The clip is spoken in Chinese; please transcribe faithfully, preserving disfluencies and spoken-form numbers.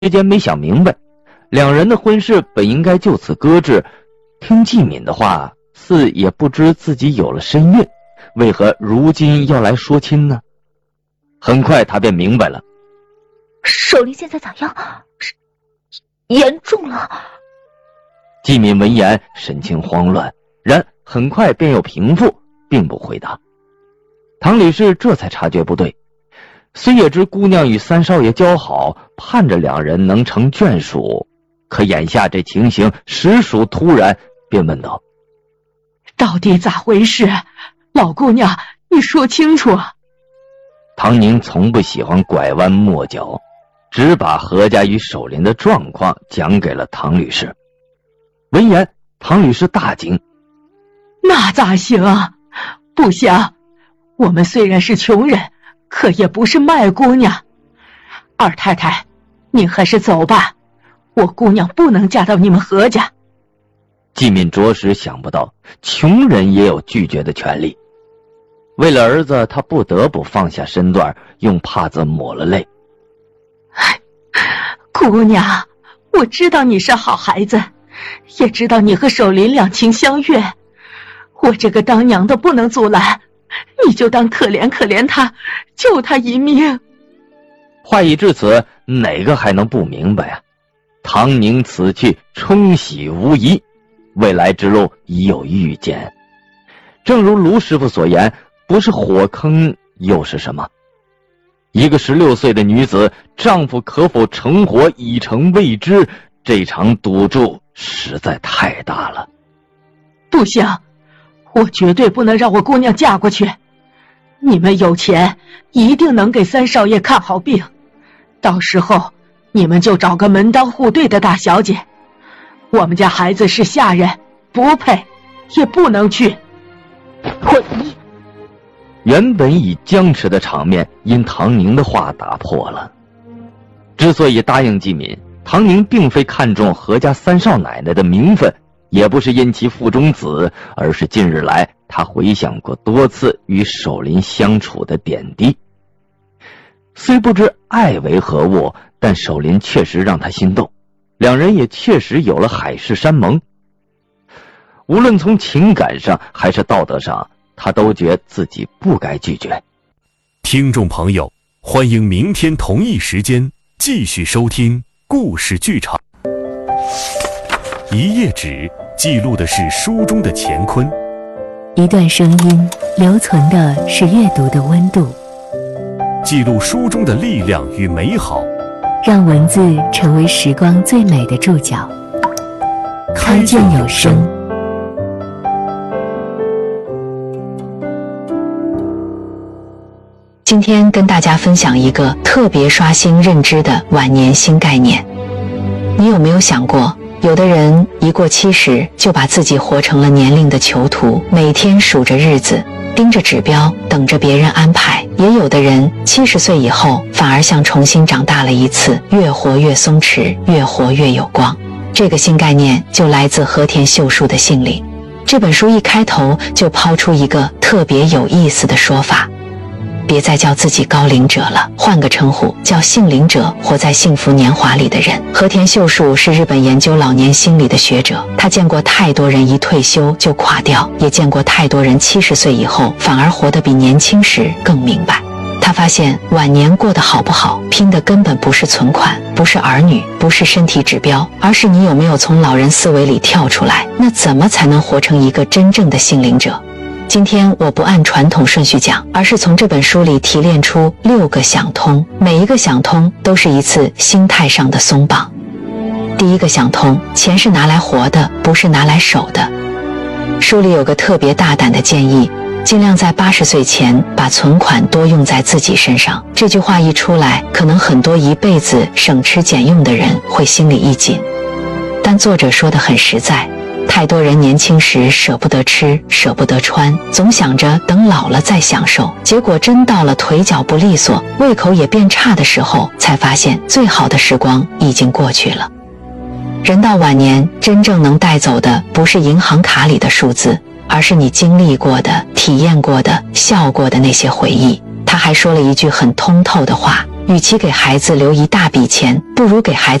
之间没想明白，两人的婚事本应该就此搁置，听季敏的话，似也不知自己有了身孕，为何如今要来说亲呢？很快他便明白了。 守灵现在咋样？是严重了。 季敏闻言神情慌乱，然很快便又平复，并不回答。唐李氏这才察觉不对，虽也知姑娘与三少爷交好，盼着两人能成眷属，可眼下这情形实属突然，便问道： 到底咋回事？老姑娘，你说清楚啊！ 唐宁从不喜欢拐弯抹角，只把何家与守灵的状况讲给了唐律师。闻言，唐律师大惊： 那咋行啊？不行，我们虽然是穷人，可也不是卖姑娘。二太太，您还是走吧，我姑娘不能嫁到你们何家。 季敏着实想不到，穷人也有拒绝的权利。为了儿子，他不得不放下身段，用帕子抹了泪。 姑娘，我知道你是好孩子，也知道你和守林两情相悦，我这个当娘的不能阻拦，你就当可怜可怜他，救他一命。 话已至此，哪个还能不明白啊？唐宁此去冲喜无疑，未来之路已有预见。正如卢师傅所言，不是火坑又是什么？一个十六岁的女子，丈夫可否成活已成未知，这场赌注实在太大了。 不行，我绝对不能让我姑娘嫁过去。你们有钱，一定能给三少爷看好病，到时候你们就找个门当户对的大小姐。我们家孩子是下人，不配，也不能去。 混你！ 原本已僵持的场面因唐宁的话打破了。之所以答应季敏，唐宁并非看重何家三少奶奶的名分，也不是因其腹中子，而是近日来他回想过多次与守林相处的点滴。虽不知爱为何物，但守林确实让他心动，两人也确实有了海誓山盟。无论从情感上还是道德上，他都觉自己不该拒绝。 听众朋友，欢迎明天同一时间继续收听故事剧场。一页纸记录的是书中的乾坤， 一段声音留存的是阅读的温度， 记录书中的力量与美好， 让文字成为时光最美的注脚。开卷有声。 今天跟大家分享一个特别刷新认知的晚年新概念。你有没有想过，有的人一过七十就把自己活成了年龄的囚徒，每天数着日子，盯着指标，等着别人安排；也有的人七十岁以后反而像重新长大了一次，越活越松弛，越活越有光。这个新概念就来自和田秀树的信里。这本书一开头就抛出一个特别有意思的说法：别再叫自己高龄者了，换个称呼，叫幸龄者，活在幸福年华里的人。和田秀树是日本研究老年心理的学者，他见过太多人一退休就垮掉，也见过太多人七十岁以后反而活得比年轻时更明白。他发现晚年过得好不好，拼的根本不是存款，不是儿女，不是身体指标，而是你有没有从老人思维里跳出来。那怎么才能活成一个真正的幸龄者？今天我不按传统顺序讲，而是从这本书里提炼出六个想通，每一个想通都是一次心态上的松绑。第一个想通，钱是拿来活的，不是拿来守的。书里有个特别大胆的建议，尽量在八十岁前把存款多用在自己身上。这句话一出来，可能很多一辈子省吃俭用的人会心里一紧，但作者说得很实在。太多人年轻时舍不得吃，舍不得穿，总想着等老了再享受，结果真到了腿脚不利索，胃口也变差的时候，才发现最好的时光已经过去了。人到晚年，真正能带走的不是银行卡里的数字，而是你经历过的、体验过的、笑过的那些回忆。他还说了一句很通透的话： 与其给孩子留一大笔钱，不如给孩子